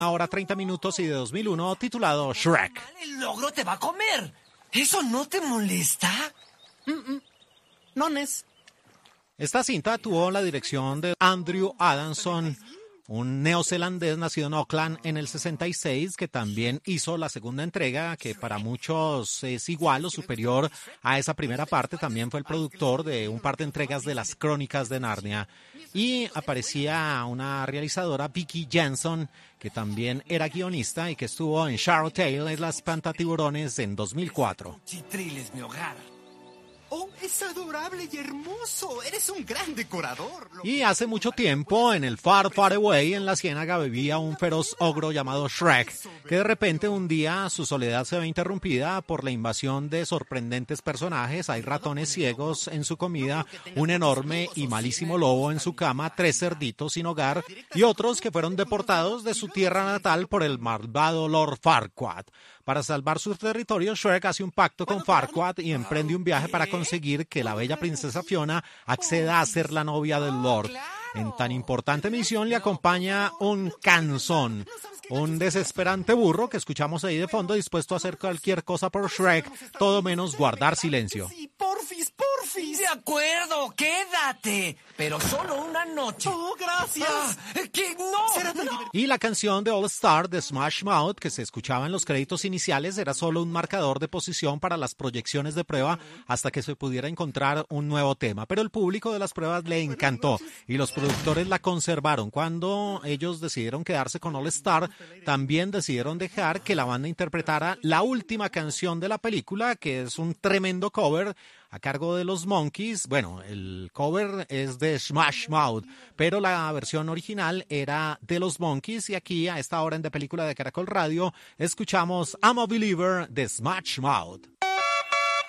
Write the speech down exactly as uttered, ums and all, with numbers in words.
Ahora treinta minutos y de dos mil uno, titulado Shrek. El logro te va a comer. ¿Eso no te molesta? Mm-mm. No, Nes. Esta cinta tuvo la dirección de Andrew Adamson, un neozelandés nacido en Auckland en el sesenta y seis, que también hizo la segunda entrega, que para muchos es igual o superior a esa primera parte. También fue el productor de un par de entregas de las Crónicas de Narnia. Y aparecía una realizadora, Vicky Jenson, que también era guionista y que estuvo en Shark Tale en Las Espantatiburones en dos mil cuatro. Chitril es mi hogar. ¡Oh, es adorable y hermoso! ¡Eres un gran decorador! Y hace mucho tiempo, en el Far Far Away, en la ciénaga, vivía un feroz ogro llamado Shrek, que de repente un día su soledad se ve interrumpida por la invasión de sorprendentes personajes. Hay ratones ciegos en su comida, un enorme y malísimo lobo en su cama, tres cerditos sin hogar y otros que fueron deportados de su tierra natal por el malvado Lord Farquaad. Para salvar su territorio, Shrek hace un pacto con Farquaad y emprende un viaje para conseguir que la bella princesa Fiona acceda a ser la novia del Lord. En tan importante misión le acompaña un canzón, un desesperante burro que escuchamos ahí de fondo, dispuesto a hacer cualquier cosa por Shrek, todo menos guardar silencio. Sí, porfis, porfis. De acuerdo, quédate. Pero solo una noche. ¡Oh, gracias! Ah, ¡que no! Será tan no. divertido. Y la canción de All Star de Smash Mouth, que se escuchaba en los créditos iniciales, era solo un marcador de posición para las proyecciones de prueba hasta que se pudiera encontrar un nuevo tema. Pero el público de las pruebas le encantó y los productores la conservaron. Cuando ellos decidieron quedarse con All Star, también decidieron dejar que la banda interpretara la última canción de la película, que es un tremendo cover a cargo de los Monkees. Bueno, el cover es de Smash Mouth, pero la versión original era de los Monkees. Y aquí, a esta hora en De Película de Caracol Radio, escuchamos I'm a Believer de Smash Mouth.